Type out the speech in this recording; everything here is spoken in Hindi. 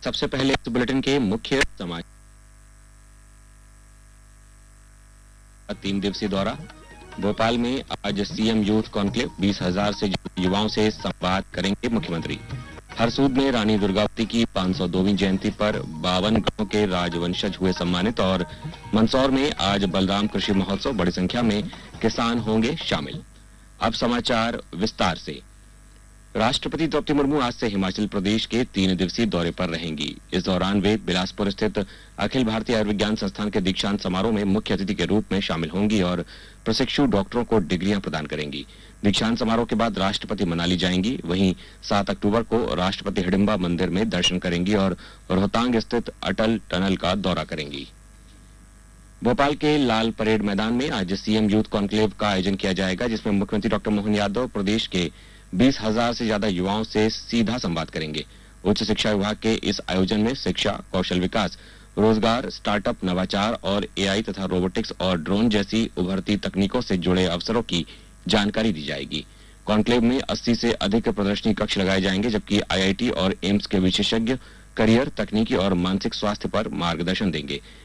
सबसे पहले इस बुलेटिन के मुख्य समाचार। 3 दिवसीय दौरा। भोपाल में आज सीएम यूथ कॉन्क्लेव, 20,000 से युवाओं से संवाद करेंगे मुख्यमंत्री। हरसूद में रानी दुर्गावती की 502वीं जयंती पर 52 गांवों के राजवंशज हुए सम्मानित। और मंदसौर में आज बलराम कृषि महोत्सव, बड़ी संख्या में किसान होंगे शामिल। अब समाचार विस्तार से। राष्ट्रपति द्रौपदी मुर्मू आज से हिमाचल प्रदेश के 3 दिवसीय दौरे पर रहेंगी। इस दौरान वे बिलासपुर स्थित अखिल भारतीय आयुर्विज्ञान संस्थान के दीक्षांत समारोह में मुख्य अतिथि के रूप में शामिल होंगी और प्रशिक्षु डॉक्टरों को डिग्रियां प्रदान करेंगी। दीक्षांत समारोह के बाद राष्ट्रपति मनाली जाएंगी। वहीं 7 अक्टूबर को राष्ट्रपति हिडिंबा मंदिर में दर्शन करेंगी और रोहतांग स्थित अटल टनल का दौरा करेंगी। भोपाल के लाल परेड मैदान में आज सीएम यूथ कॉन्क्लेव का आयोजन किया जाएगा, जिसमें मुख्यमंत्री डॉक्टर मोहन यादव प्रदेश के 20,000 से ज्यादा युवाओं से सीधा संवाद करेंगे। उच्च शिक्षा विभाग के इस आयोजन में शिक्षा, कौशल विकास, रोजगार, स्टार्टअप, नवाचार और एआई तथा रोबोटिक्स और ड्रोन जैसी उभरती तकनीकों से जुड़े अवसरों की जानकारी दी जाएगी। कॉन्क्लेव में 80 से अधिक प्रदर्शनी कक्ष लगाए जाएंगे, जबकि आईआईटी और एम्स के विशेषज्ञ करियर, तकनीकी और मानसिक स्वास्थ्य पर मार्गदर्शन देंगे।